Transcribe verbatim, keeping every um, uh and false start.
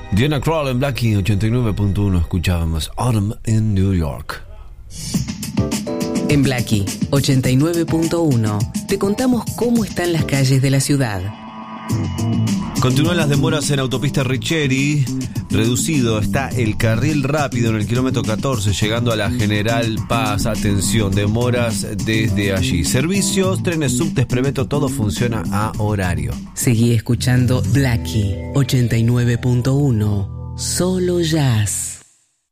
Diana Krall en Blackie ochenta y nueve punto uno. Escuchábamos Autumn in New York. En Blackie ochenta y nueve punto uno te contamos cómo están las calles de la ciudad. Continúan las demoras en autopista Richeri. Reducido está el carril rápido en el kilómetro catorce, llegando a la General Paz. Atención, demoras desde allí. Servicios, trenes, subtes, Preveto, todo funciona a horario. Seguí escuchando Blackie ochenta y nueve punto uno. Solo jazz.